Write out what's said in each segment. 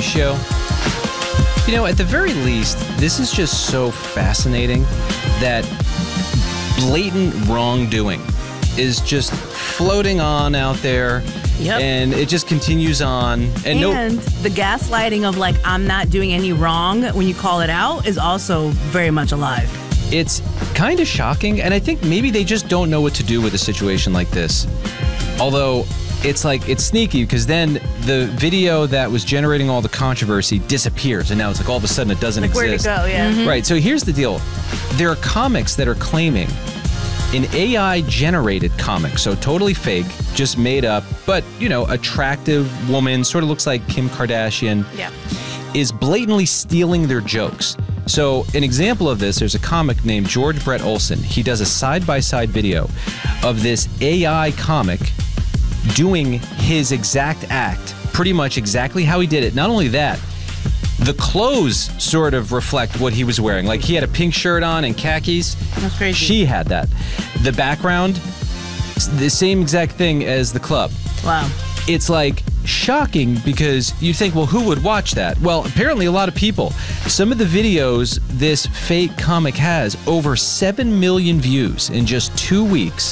show? You know, at the very least, this is just so fascinating that blatant wrongdoing is just floating on out there. Yep. And it just continues on. And the gaslighting of like, I'm not doing any wrong when you call it out is also very much alive. It's kind of shocking, and I think maybe they just don't know what to do with a situation like this. Although, it's sneaky, because then the video that was generating all the controversy disappears, and now it's like all of a sudden it doesn't exist. Where'd it go, yeah. Mm-hmm. Right, so here's the deal. There are comics that are claiming an AI-generated comic, so totally fake, just made up, but, you know, attractive woman, sort of looks like Kim Kardashian, is blatantly stealing their jokes. So an example of this, there's a comic named George Brett Olson. He does a side-by-side video of this AI comic doing his exact act, pretty much exactly how he did it. Not only that, the clothes sort of reflect what he was wearing. Like, he had a pink shirt on and khakis. That's crazy. She had that. The background, the same exact thing as the club. Wow. It's like shocking, because you think, well, who would watch that? Well, apparently a lot of people. Some of the videos this fake comic has over 7 million views in just 2 weeks.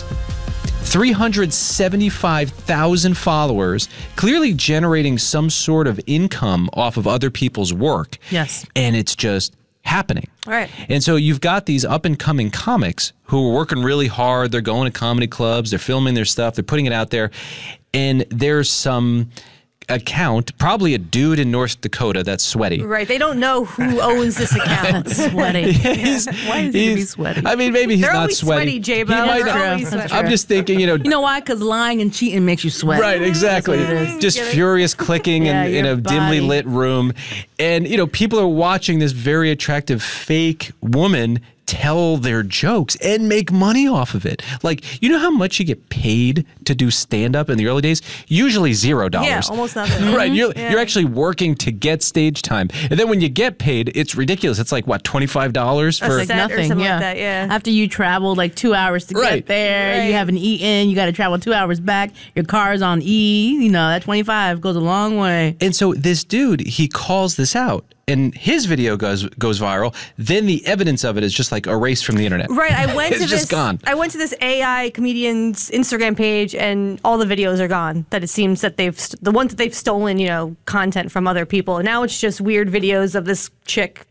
375,000 followers, clearly generating some sort of income off of other people's work. Yes. And it's just happening. Right. And so you've got these up-and-coming comics who are working really hard. They're going to comedy clubs. They're filming their stuff. They're putting it out there. And there's some account, probably a dude in North Dakota that's sweaty. Right. They don't know who owns this account. Sweaty. Why is he sweaty? I mean, maybe he's They're not always sweaty. J-Bo. He might They're not- always sweaty. I'm just thinking, You know why? Because lying and cheating makes you sweat. Right, exactly. That's what it is. Just furious clicking Yeah, in a your dimly body. lit room. And, people are watching this very attractive fake woman tell their jokes and make money off of it. Like, you know how much you get paid to do stand-up in the early days? Usually $0. Yeah, almost nothing. Right, you're actually working to get stage time. And then when you get paid, it's ridiculous. It's like, what, $25 for... Like set or nothing, something yeah. like that, yeah. After you traveled like 2 hours to Right. get there, Right. you haven't eaten, you got to travel 2 hours back, your car's on E, that 25 goes a long way. And so this dude, he calls this out, and his video goes viral. Then the evidence of it is just like erased from the internet. Right, I went It's to just gone. I went to this AI comedian's Instagram page, and all the videos are gone. That it seems that the ones that they've stolen, content from other people. And now it's just weird videos of this chick